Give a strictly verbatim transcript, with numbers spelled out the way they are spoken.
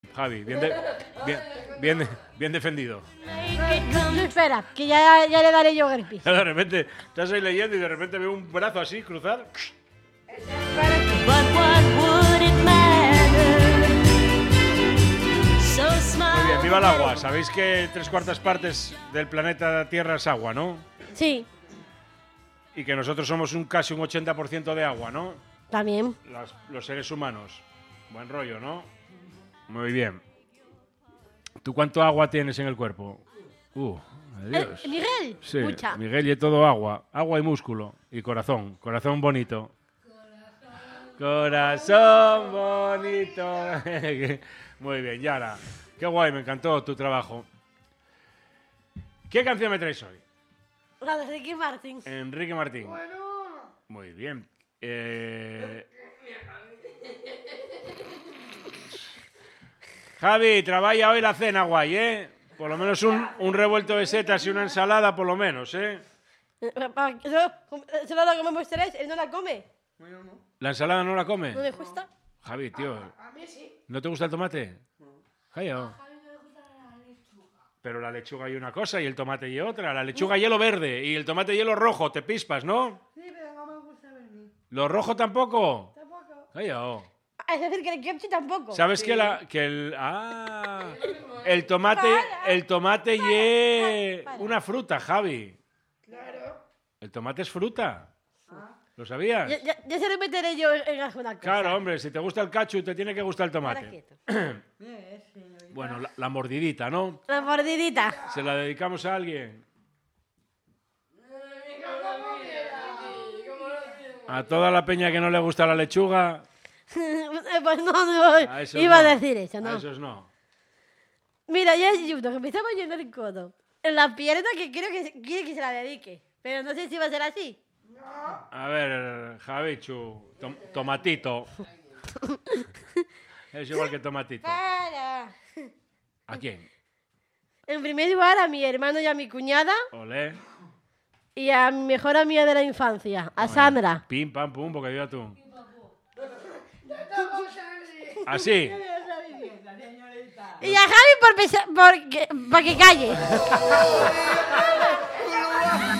Javi, bien, de, bien, bien, bien defendido. No, espera, que ya, ya le daré yo Greenpeace. De repente, estás ahí leyendo y de repente veo un brazo así cruzar. Muy bien, viva el agua. Sabéis que tres cuartas partes del planeta Tierra es agua, ¿no? Sí. Y que nosotros somos un casi un ochenta por ciento de agua, ¿no? También. Las, los seres humanos. Buen rollo, ¿no? Muy bien. ¿Tú cuánto agua tienes en el cuerpo? Uh, adiós. Eh, Miguel, Sí, mucha. Miguel y todo agua. Agua y músculo. Y corazón. Corazón bonito. Corazón bonito. Muy bien, Yara. Qué guay, me encantó tu trabajo. ¿Qué canción me traes hoy? La de Ricky Martin. Enrique Martín. Muy bien. Eh... Javi, trabaja hoy la cena, guay, ¿eh? Por lo menos un, un revuelto de setas y una ensalada, por lo menos, ¿eh? ¿Solo la comemos tres? ¿Él no la come? ¿La ensalada no la come? ¿No le gusta? Javi, tío. A mí sí. ¿No te gusta el tomate? Jayo. Pero la lechuga y una cosa y el tomate y otra. La lechuga hielo verde y el tomate hielo rojo. Te pispas, ¿no? Sí, pero no me gusta venir. ¿Lo rojo tampoco? Tampoco. Jayo. Es decir, que el kimchi tampoco. ¿Sabes que la que el ah el tomate el tomate y una fruta, Javi? Claro. El tomate es fruta. ¿Lo sabías? Ya, ya, ya se lo meteré yo en, en alguna cosa. Claro, hombre, si te gusta el cachu te tiene que gustar el Ahora tomate. quieto. Eh, señorita. Bueno, la, la mordidita, ¿no? La mordidita. Se la dedicamos a alguien. A toda la peña que no le gusta la lechuga. Pues no, no, A esos iba no. a decir eso, A ¿no? esos no. Mira, ya es uno que me estaba yendo el codo. En la pierna que creo que se- quiere que se la dedique. Pero no sé si va a ser así. A ver, Javichu, tom- tomatito. Es igual que tomatito. Para. ¿A quién? En primer lugar, a mi hermano y a mi cuñada. Olé. Y a mi mejor amiga de la infancia, a Sandra. Pim, pam, pum, porque viva tú. Estamos así. Así. La señorita. Y a Javi por, pesa- por que, para que calle.